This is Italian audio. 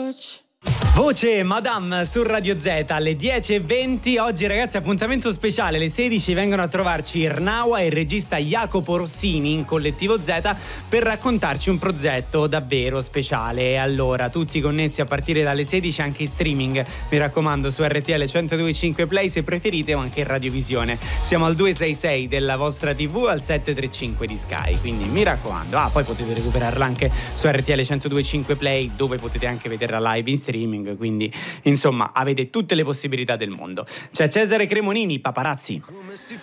Voce Madame su Radio Z alle 10:20. Oggi ragazzi appuntamento speciale, alle 16 vengono a trovarci Irnaua e il regista Jacopo Rossini in Collettivo Z per raccontarci un progetto davvero speciale. Allora, tutti connessi a partire dalle 16 anche in streaming, mi raccomando, su RTL 102.5 Play se preferite, o anche in radiovisione. Siamo al 266 della vostra TV, al 735 di Sky, quindi mi raccomando. Poi potete recuperarla anche su RTL 102.5 Play, dove potete anche vederla live in streaming, quindi insomma avete tutte le possibilità del mondo. C'è Cesare Cremonini, Paparazzi.